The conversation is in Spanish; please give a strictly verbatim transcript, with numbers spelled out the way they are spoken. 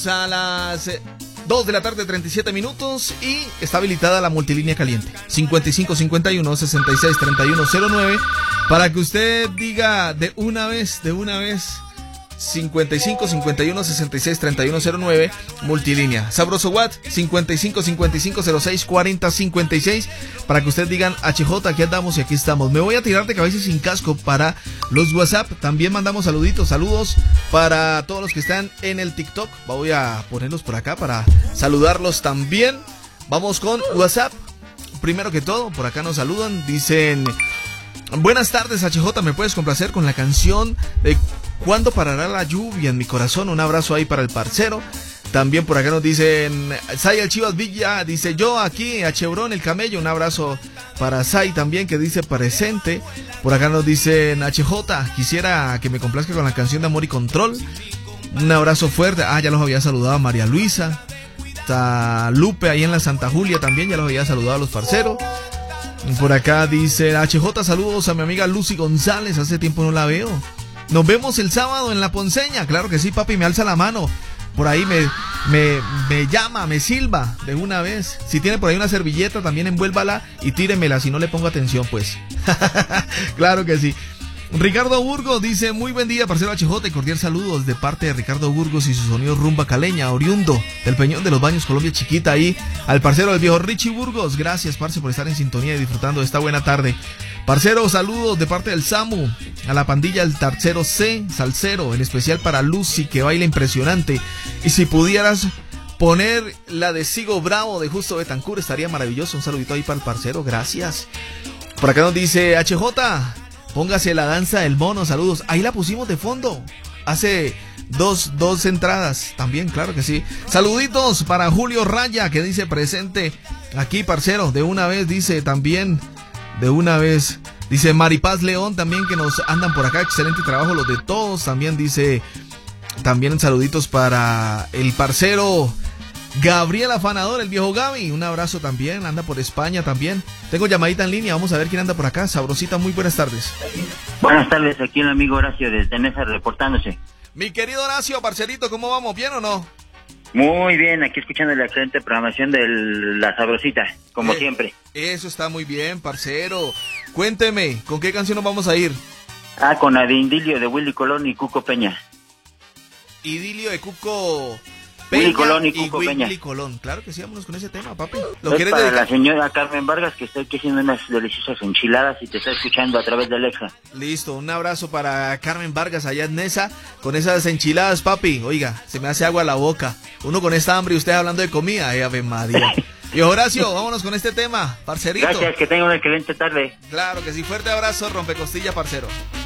A las dos de la tarde, treinta y siete minutos, y está habilitada la multilínea caliente cincuenta y cinco cincuenta y uno sesenta y seis treinta y uno cero nueve para que usted diga de una vez, de una vez cincuenta y cinco cincuenta y uno sesenta y seis treinta y uno cero nueve, multilínea. Sabroso Watt cincuenta y cinco cincuenta y cinco cero seis cuarenta cincuenta y seis para que usted digan H J, aquí andamos y aquí estamos. Me voy a tirar de cabeza sin casco para los WhatsApp. También mandamos saluditos, saludos para todos los que están en el TikTok. Voy a ponerlos por acá para saludarlos también. Vamos con WhatsApp. Primero que todo, por acá nos saludan, dicen: buenas tardes, H J, ¿me puedes complacer con la canción de ¿Cuándo parará la lluvia en mi corazón? Un abrazo ahí para el parcero. También por acá nos dicen Sai el Chivas Villa, dice yo aquí a Chevron el Camello, un abrazo para Sai también, que dice presente. Por acá nos dicen H J, quisiera que me complazca con la canción de Amor y Control. Un abrazo fuerte. Ah, ya los había saludado a María Luisa, está Lupe ahí en la Santa Julia también, ya los había saludado a los parceros. Por acá dice H J, saludos a mi amiga Lucy González, hace tiempo no la veo. Nos vemos el sábado en La Ponceña. Claro que sí, papi, me alza la mano. Por ahí me, me, me llama, me silba de una vez. Si tiene por ahí una servilleta, también envuélvala y tíremela, si no le pongo atención, pues. Claro que sí. Ricardo Burgos dice: muy buen día, parcero H J, y cordial saludos de parte de Ricardo Burgos y su sonido rumba caleña, oriundo del Peñón de los Baños, Colombia Chiquita, ahí al parcero del viejo Richie Burgos. Gracias, parce, por estar en sintonía y disfrutando de esta buena tarde. Parcero, saludos de parte del Samu, a la pandilla del Tercero C, Salsero, en especial para Lucy, que baila impresionante. Y si pudieras poner la de Sigo Bravo de Justo Betancur, estaría maravilloso. Un saludito ahí para el parcero, gracias. Por acá nos dice H J, póngase la danza del mono, saludos. Ahí la pusimos de fondo hace dos, dos entradas también, claro que sí. Saluditos para Julio Raya, que dice presente aquí, parcero, de una vez, dice también, de una vez. Dice Maripaz León también, que nos andan por acá, excelente trabajo los de todos. También dice, también saluditos para el parcero Gabriel Afanador, el viejo Gaby, un abrazo también, anda por España también. Tengo llamadita en línea, vamos a ver quién anda por acá. Sabrosita, muy buenas tardes. Buenas tardes, aquí el amigo Horacio desde Nesa reportándose. Mi querido Horacio, parcerito, ¿cómo vamos? ¿Bien o no? Muy bien, aquí escuchando la excelente programación de La Sabrosita, como eh, siempre. Eso está muy bien, parcero. Cuénteme, ¿con qué canción nos vamos a ir? Ah, con la de Idilio de Willy Colón y Cuco Peña. Idilio de Cuco Peña Willy Colón y Cuco y Peña. Willy Colón, claro que sí, vámonos con ese tema, papi. ¿Lo es quieres para dedicar? La señora Carmen Vargas, que está aquí haciendo unas deliciosas enchiladas y te está escuchando a través de Alexa. Listo, un abrazo para Carmen Vargas allá en Nesa, con esas enchiladas, papi. Oiga, se me hace agua a la boca. Uno con esta hambre y usted hablando de comida, eh, Ave María. Y Horacio, vámonos con este tema, parcerito. Gracias, que tenga una excelente tarde. Claro que sí, fuerte abrazo, rompecostilla, parcero.